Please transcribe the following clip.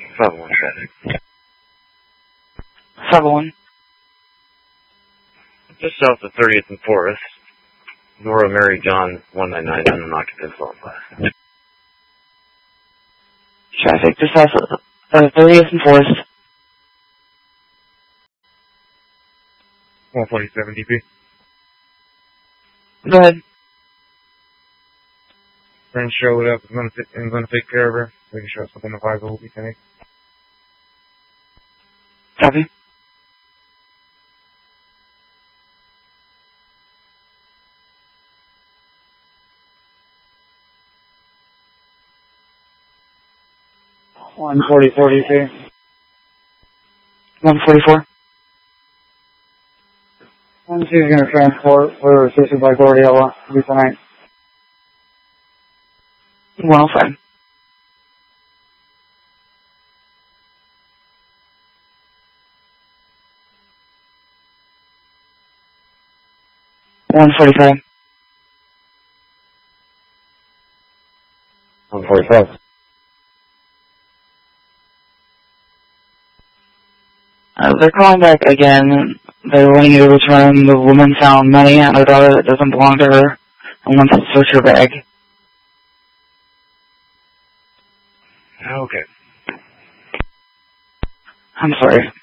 501 traffic. 501. Just south of 30th and Forest. Nora Mary John 199 in an occupant zone class. Traffic just south of 30th and Forest. 147 DP. Go ahead. Friend showed up. I'm gonna take care of her. We can show us within the 5 will be today. Copy. One 44 DP. 144. She's going to transport. We were assisted by Gordiella. Be tonight. 105. One 45. 145. They're calling back again. They're wanting you to return. The woman found money on her daughter that doesn't belong to her and wants to search her bag. Okay. I'm sorry.